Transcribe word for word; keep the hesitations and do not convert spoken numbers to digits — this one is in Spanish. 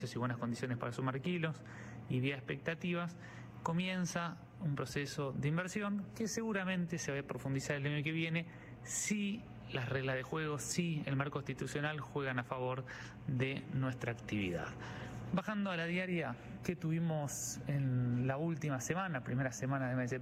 y buenas condiciones para sumar kilos y vía expectativas, comienza un proceso de inversión que seguramente se va a profundizar el año que viene si las reglas de juego, si el marco constitucional juegan a favor de nuestra actividad. Bajando a la diaria que tuvimos en la última semana, primera semana de mes de